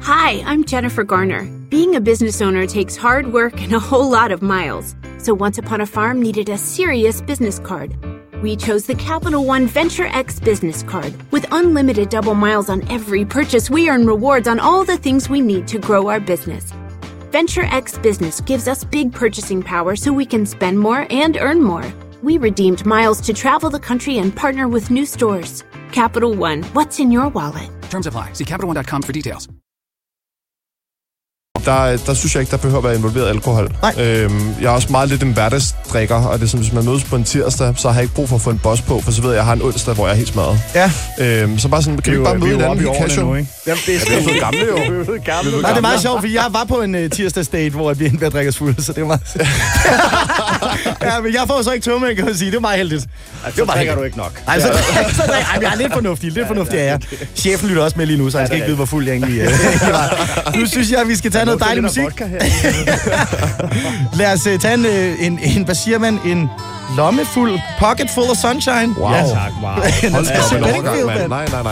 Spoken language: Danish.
Hi, I'm Jennifer Garner. Being a business owner takes hard work and a whole lot of miles. So Once Upon a Farm needed a serious business card. We chose the Capital One Venture X business card. With unlimited double miles on every purchase, we earn rewards on all the things we need to grow our business. Venture X Business gives us big purchasing power so we can spend more and earn more. We redeemed miles to travel the country and partner with new stores. Capital One, what's in your wallet? Terms apply. See CapitalOne.com for details. Der synes jeg ikke, der behøver at være involveret alkohol. Jeg er også meget lidt en hverdagsdrikker, og det er sådan, hvis man mødes på en tirsdag, så har jeg ikke brug for at få en boss på, for så ved jeg har en onsdag, hvor jeg er helt smadret. Ja. Så bare sådan, kan vi bare møde hinanden helt casual? Jamen, det er blevet gamle jo. Nej, det er meget sjovt, fordi jeg var på en tirsdagsdate, hvor jeg blev ved at drikke os fuld, så det var meget... Ja, men jeg får så ikke tømme, kan man sige. Det var meget heldigt. Det drikker du ikke nok. Nej, jeg er lidt fornuftig. Lidt fornuftig er jeg. Chefen lytter også med lige nu, så jeg skal ikke vide, hvor fuld jeg egentlig var. Nu synes jeg, at vi skal tage noget dejlig musik. Lad os tage en hvad siger man, en lommefuld, pocket full of sunshine. Wow. Ja, tak. Wow. Hold da op, nej.